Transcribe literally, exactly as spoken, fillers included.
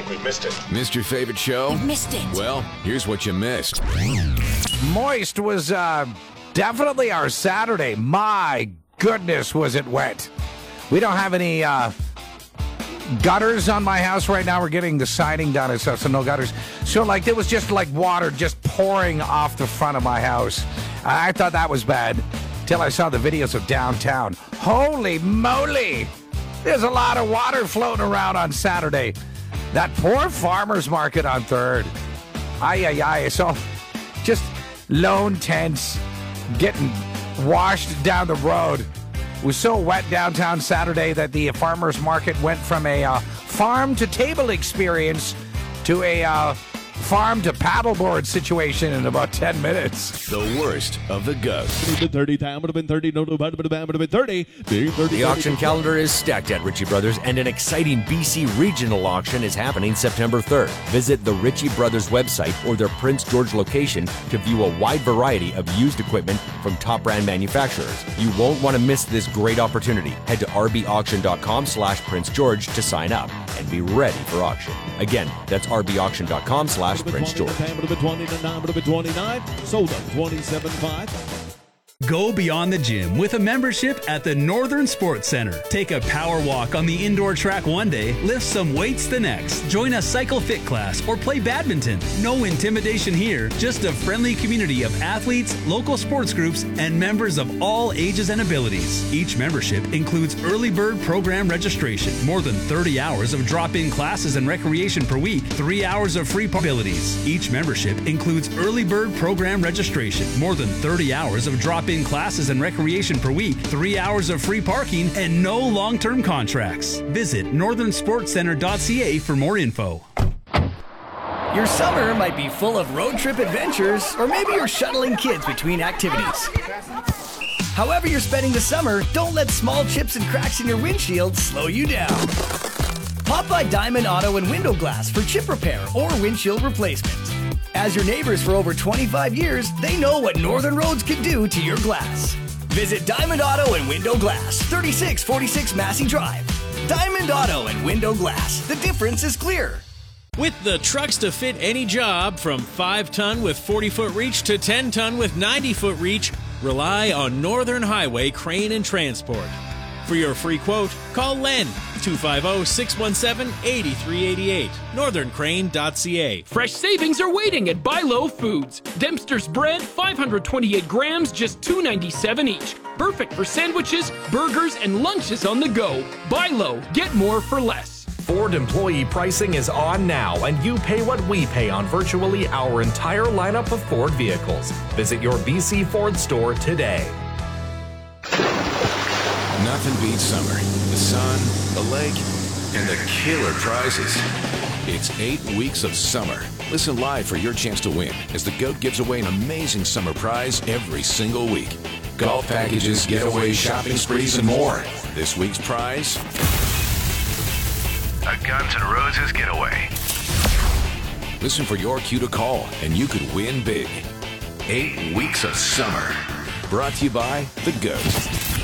think we missed it. Missed your favorite show? You missed it. Well, here's what you missed. Moist was uh, definitely our Saturday. My goodness, was it wet. We don't have any uh, gutters on my house right now. We're getting the siding done and stuff, so no gutters. So, like, there was just, like, water just pouring off the front of my house. I thought that was bad till I saw the videos of downtown. Holy moly! There's a lot of water floating around on Saturday. That poor farmer's market on third. Ay, ay, ay. So, just lone tents getting washed down the road. It was so wet downtown Saturday that the farmer's market went from a uh, farm to table experience to a uh, farm to paddleboard situation in about ten minutes. The worst of the ghosts. Would have been thirty, time would have been thirty, no, no, would have been thirty. The auction calendar is stacked at Ritchie Brothers, and an exciting B C regional auction is happening September third. Visit the Ritchie Brothers website or their Prince George location to view a wide variety of used equipment from top brand manufacturers. You won't want to miss this great opportunity. Head to rbauction.com slash Prince George to sign up and be ready for auction. Again, that's rbauction.com slash Prince George. Would have been twenty-nine, would have been twenty-nine. Sold up twenty-seven five. Go beyond the gym with a membership at the Northern Sports Center. Take a power walk on the indoor track one day, lift some weights the next. Join a cycle fit class or play badminton. No intimidation here, just a friendly community of athletes, local sports groups, and members of all ages and abilities. Each membership includes early bird program registration, more than thirty hours of drop-in classes and recreation per week, three hours of free abilities. Each membership includes early bird program registration, more than thirty hours of drop in classes and recreation per week, three hours of free parking, and no long-term contracts. Visit northern sports center dot c a for more info. Your summer might be full of road trip adventures, or maybe you're shuttling kids between activities. However you're spending the summer, don't let small chips and cracks in your windshield slow you down. Pop by Diamond Auto and Window Glass for chip repair or windshield replacement. As your neighbors for over twenty-five years, they know what Northern Roads can do to your glass. Visit Diamond Auto and Window Glass, thirty-six forty-six Massey Drive. Diamond Auto and Window Glass, the difference is clear. With the trucks to fit any job, from five ton with forty foot reach to ten ton with ninety foot reach, rely on Northern Highway Crane and Transport. For your free quote, call Len, two five zero, six one seven, eight three eight eight, northern crane dot c a. Fresh savings are waiting at Buy Low Foods. Dempster's bread, five hundred twenty-eight grams, just two ninety-seven each. Perfect for sandwiches, burgers, and lunches on the go. Buy low, get more for less. Ford employee pricing is on now, and you pay what we pay on virtually our entire lineup of Ford vehicles. Visit your B C Ford store today. Nothing beats summer. The sun, the lake, and the killer prizes. It's eight weeks of summer. Listen live for your chance to win as the GOAT gives away an amazing summer prize every single week. Golf packages, getaways, shopping sprees, and more. This week's prize: a Guns N' Roses getaway. Listen for your cue to call, and you could win big. Eight weeks of summer. Brought to you by the GOAT.